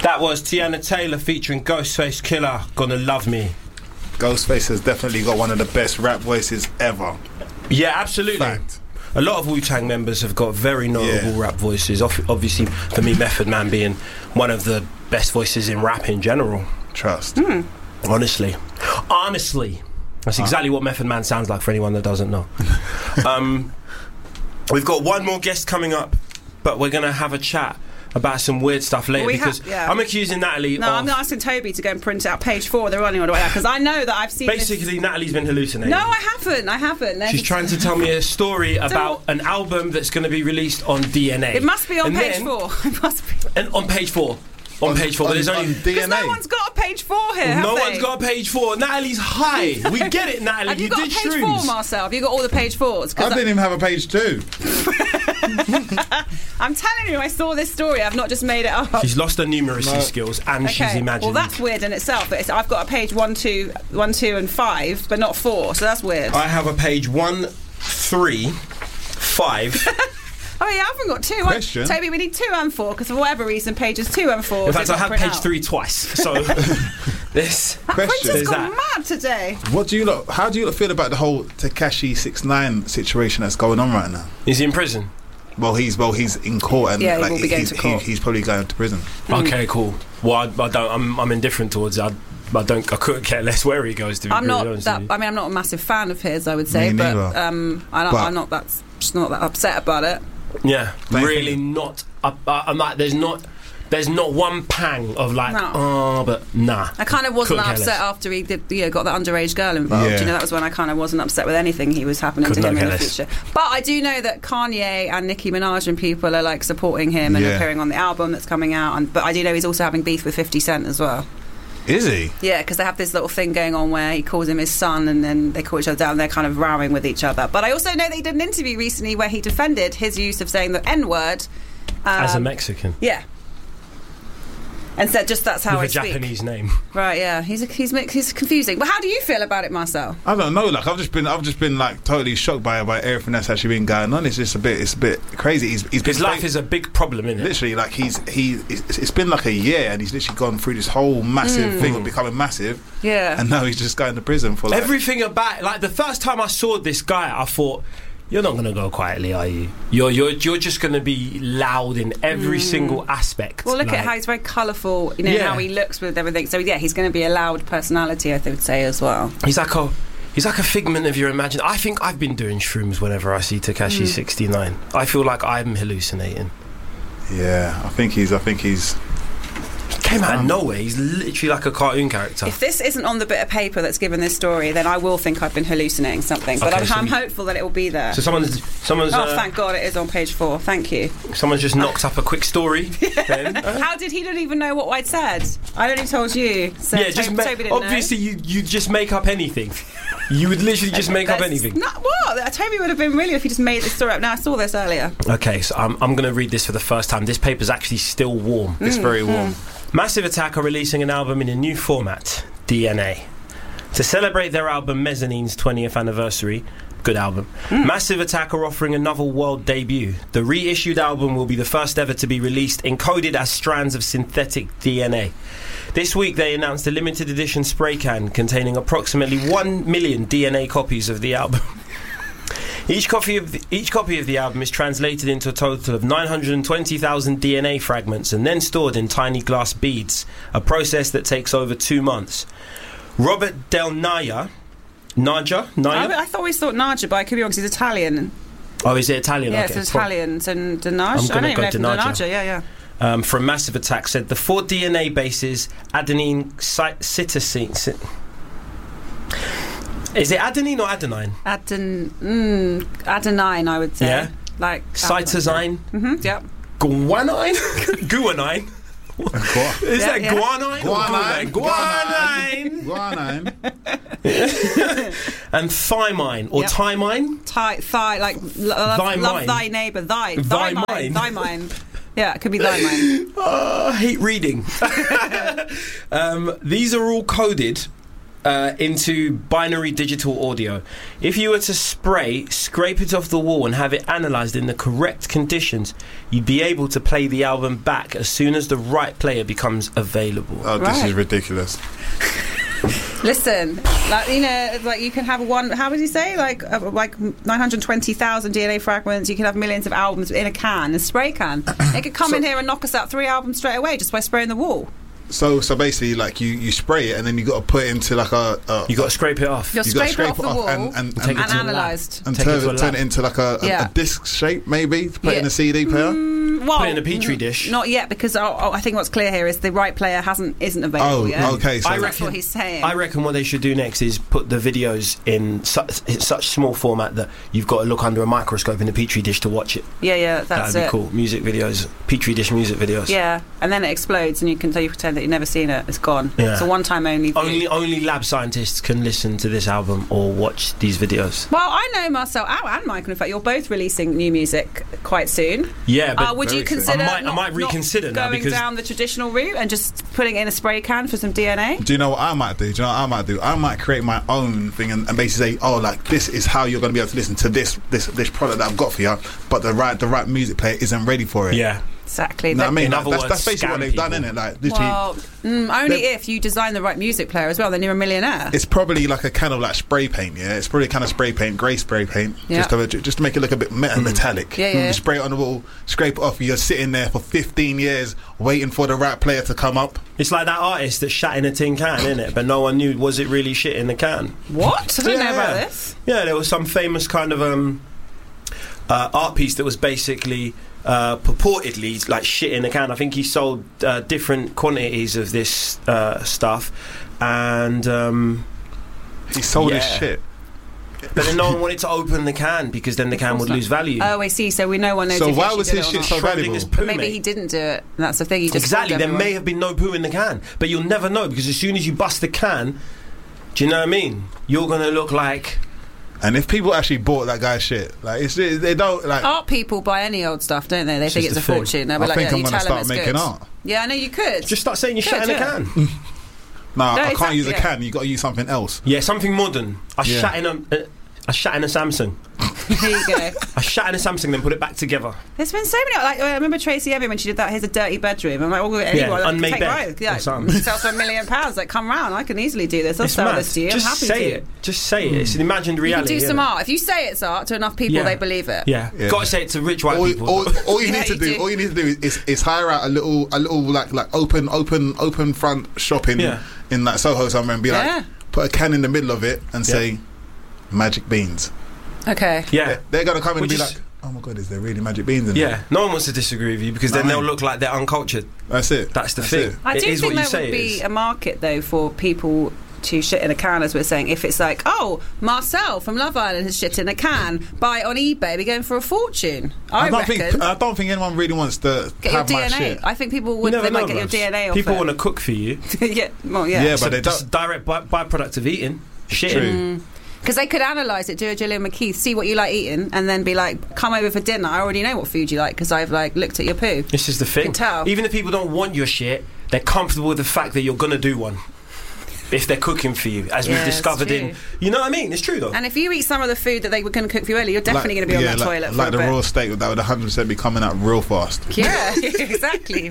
That was Tiana Taylor featuring Ghostface Killah, Gonna Love Me. Ghostface has definitely got one of the best rap voices ever. Yeah, absolutely. Fact. A lot of Wu-Tang members have got very notable rap voices. Obviously, for me, Method Man being one of the best voices in rap in general. Trust. Honestly. That's exactly what Method Man sounds like for anyone that doesn't know. We've got one more guest coming up, but we're going to have a chat about some weird stuff later because I'm accusing Natalie I'm asking Toby to go and print out page 4 of the running order because I know that I've seen basically Natalie's been hallucinating. No, I haven't. She's trying to tell me a story about an album that's going to be released on DNA. It must be on page 4. It must be. And on page 4. On page 4, but there's only DNA. No one's got a page 4 here. No one's got a page 4. Natalie's high. We get it, Natalie. Have you got did a page shrooms. 4, Marcel? Have you got all the page 4s? I didn't even have a page 2. I'm telling you, I saw this story. I've not just made it up. She's lost her numeracy skills and she's imagining. Well, that's weird in itself. But I've got a page 1, 2, and 5, but not 4. So that's weird. I have a page 1, 3, 5. Oh yeah, I haven't got 2. Question. Toby, we need 2 and 4 because for whatever reason, pages 2 and 4. In fact, I have page 3 twice. So this. That printer's gone that. mad today. How do you lot feel about the whole Tekashi 6ix9ine situation that's going on right now? Is he in prison? Well, he's in court, and he will be going to court. He's probably going to prison. Okay, cool. Well, I don't. I'm indifferent towards it. I couldn't care less where he goes to. I'm not a massive fan of his, I would say, but I'm not that upset about it. Yeah, really not. I'm like, there's not one pang of like, but nah. I kind of wasn't upset after he got the underage girl involved. Yeah. That was when I kind of wasn't upset with anything he was happening to him in the future. But I do know that Kanye and Nicki Minaj and people are like supporting him and appearing on the album that's coming out. But I do know he's also having beef with 50 Cent as well. Is he? Yeah, because they have this little thing going on where he calls him his son and then they call each other down. They're kind of rowing with each other. But I also know that he did an interview recently where he defended his use of saying the N-word. As a Mexican. Yeah. And said just that's how I speak. With a Japanese name. Right, yeah. He's confusing. But how do you feel about it, Marcel? I don't know. Like I've just been like totally shocked by everything that's actually been going on. It's just a bit crazy. His life is a big problem, isn't it? Literally, like it's been like a year, and he's literally gone through this whole massive thing of becoming massive. Yeah. And now he's just going to prison for like everything about. Like the first time I saw this guy, I thought, you're not going to go quietly, are you? You're just going to be loud in every single aspect. Well, look at how he's very colourful, how he looks with everything. So yeah, he's going to be a loud personality, I would say, as well. He's like a figment of your imagination. I think I've been doing shrooms whenever I see Tekashi 69. I feel like I'm hallucinating. Yeah, I think he's came out of nowhere. He's literally like a cartoon character. If this isn't on the bit of paper that's given this story, then I will think I've been hallucinating something. But I'm hopeful that it will be there. So someone's. Thank God it is on page 4. Thank you. Someone's just knocked up a quick story. Then. How did he not even know what I'd said? I'd only told you. So yeah, obviously you just make up anything. You would literally just make up anything. What? Toby would have been really if he just made this story up. Now I saw this earlier. Okay, so I'm going to read this for the first time. This paper's actually still warm. It's very warm. Massive Attack are releasing an album in a new format, DNA. To celebrate their album Mezzanine's 20th anniversary, good album, Massive Attack are offering another world debut. The reissued album will be the first ever to be released encoded as strands of synthetic DNA. This week they announced a limited edition spray can containing approximately 1 million DNA copies of the album. Each copy of the album is translated into a total of 920,000 DNA fragments and then stored in tiny glass beads, a process that takes over 2 months. Robert Del Naja? I always thought Naja, but I could be wrong because he's Italian. Oh, is it Italian? Yeah, okay. it's Italian. So Denaj? I don't even know if Denaja, yeah. From Massive Attack said the 4 DNA bases, adenine, cytosine... Is it adenine or adenine? Adenine, I would say. Yeah. Like cytosine. Yep. Guanine. Guanine. Is that guanine? Guanine. And thymine or thymine. Love thy neighbour. Thymine. Yeah, it could be thymine. I hate reading. These are all coded into binary digital audio. If you were to scrape it off the wall and have it analysed in the correct conditions, you'd be able to play the album back as soon as the right player becomes available. Oh, this is ridiculous. Listen, like, you know, like you can have one. How would you say? Like 920,000 DNA fragments. You can have millions of albums in a can, a spray can. It could come in here and knock us out 3 albums straight away just by spraying the wall. So basically, like you spray it and then you got to put it into like you got to scrape it off. You scrape it off the wall and analysed and turn it into like a disc shape, maybe to put it in a CD player. Well, put it in a petri dish. Not yet, because I think what's clear here is the right player isn't available yet. Oh, okay. So that's what he's saying. I reckon what they should do next is put the videos in such small format that you've got to look under a microscope in a petri dish to watch it. Yeah, that's That'd be cool. Music videos, petri dish music videos. Yeah, and then it explodes, and you pretend that you've never seen it. It's gone. Yeah. It's a one-time only view. Only lab scientists can listen to this album or watch these videos. Well, I know Marcel and Michael. In fact, you're both releasing new music quite soon. Yeah, but would you consider? I might reconsider now going down the traditional route and just putting it in a spray can for some DNA. Do you know what I might do? I might create my own thing and basically say, like this is how you're going to be able to listen to this product that I've got for you, but the right music player isn't ready for it. Yeah. Exactly. You know what I mean? That's basically what they've done, isn't it? Like, well, only if you design the right music player as well, then you're a millionaire. It's probably like a kind of like spray paint, yeah? It's probably a kind of spray paint, grey spray paint, just to make it look a bit metallic. Yeah. You spray it on the wall, scrape it off, you're sitting there for 15 years waiting for the right player to come up. It's like that artist that shat in a tin can, isn't it? But no one knew, was it really shit in the can? What? I don't know about this. Yeah, there was some famous kind of art piece that was basically purportedly like shit in a can. I think he sold different quantities of this stuff, and he sold his shit. But then no one wanted to open the can because then the can would lose value. Oh, I see. So no one knows. So if why was his shit so valuable? But maybe he didn't do it. That's the thing. Exactly. There may have been no poo in the can, but you'll never know because as soon as you bust the can, do you know what I mean? You're gonna look like. And if people actually bought that guy's shit, like they don't like. Art people buy any old stuff, don't they? They think it's a fortune. They'll be I think I'm going to start making art. Yeah, I know you could. Just start saying you shit in a can. No, I can't use a can. You got to use something else. Yeah, something modern. I shat in a Samsung. There you go. I shat in a Samsung, then put it back together. There's been so many. Like I remember Tracy Evan when she did that. Here's a dirty bedroom. I'm like, unmade bed. Yeah, sells for £1 million. Like, come round. I can easily do this. I'll sell this to you. I'm happy to. Just say it. It's an imagined reality. You can do some art. If you say it's art to enough people, they believe it. Yeah. Got to say it to rich white people. All you need to do is hire out a little like open front shopping in like Soho somewhere and be like, put a can in the middle of it and say magic beans. Okay. Yeah. They're going to come in and be like, oh my God, is there really magic beans in there? Yeah. No one wants to disagree with you because then they'll look like they're uncultured. That's it. That's the thing. I do think there would be a market, though, for people to shit in a can, as we're saying. If it's like, Marcel from Love Island has shit in a can, buy it on eBay, be going for a fortune. I don't think anyone really wants to get have your my DNA. shit. I think people would. They might get your DNA off. People want to cook for you. Yeah, but they don't. Direct byproduct of eating. Shitting. Because they could analyse it, do a Gillian McKeith, see what you like eating, and then be like, come over for dinner. I already know what food you like because I've looked at your poo. This is the thing. You can tell. Even if people don't want your shit, they're comfortable with the fact that you're going to do one. If they're cooking for you, as we've discovered in... You know what I mean? It's true, though. And if you eat some of the food that they were going to cook for you earlier, you're definitely going to be on that toilet for a bit. Like the raw steak that would 100% be coming out real fast. Yeah, exactly.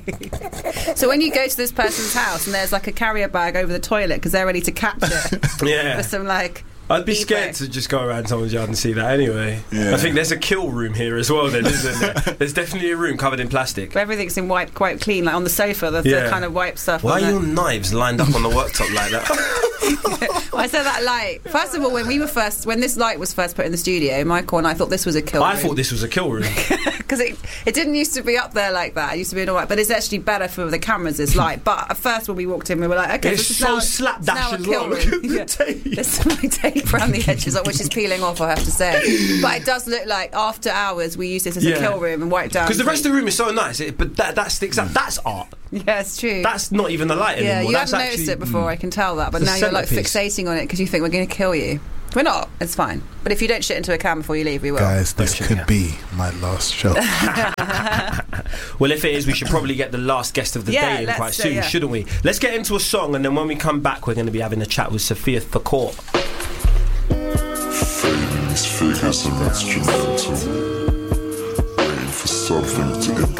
Right. So when you go to this person's house and there's like a carrier bag over the toilet because they're ready to catch it for some I'd be scared to just go around someone's yard and see that anyway. Yeah. I think there's a kill room here as well then, isn't there? There's definitely a room covered in plastic. But everything's in white, quite clean, like on the sofa, the kind of white stuff. Why are your knives lined up on the worktop like that? Well, I said that light. First of all, when this light was first put in the studio, Michael and I thought this was a kill room. I thought this was a kill room. Because it didn't used to be up there like that. It used to be in a white, but it's actually better for the cameras, this light. But at first when we walked in, we were like, okay, it's so slapdash as well. Look at the tape. There's some tape around the edges, which is peeling off, I have to say. But it does look like after hours we use this as a kill room and wipe down. Because the rest of the room is so nice, but that's art. Yeah, it's true. That's not even the light anymore. Yeah, you haven't noticed it before, I can tell that. But now you're fixating on it because you think we're going to kill you. We're not. It's fine. But if you don't shit into a can before you leave, we will. Guys, this could be my last show. Well, if it is, we should probably get the last guest of the day in quite soon, shouldn't we? Let's get into a song, and then when we come back, we're going to be having a chat with Sophia Thacourt. Fading these figures are instrumental, waiting for something to